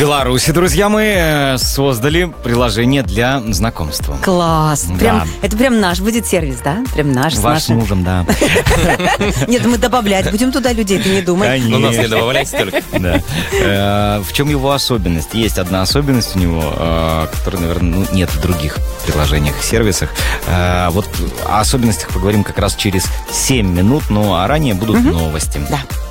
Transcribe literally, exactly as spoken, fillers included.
Беларуси, друзья, мы создали приложение для знакомства. Класс. Да. Прям, это прям наш будет сервис, да? Прям наш. Ваш с нашим. мужем, да. Нет, мы добавлять будем туда людей, ты не думай. Конечно. Ну, нас не добавляйте только. Да. Э, В чем его особенность? Есть одна особенность у него, э, которой, наверное, ну, нет в других приложениях и сервисах. Э, Вот о особенностях поговорим как раз через семь минут, ну а ранее будут новости. Да.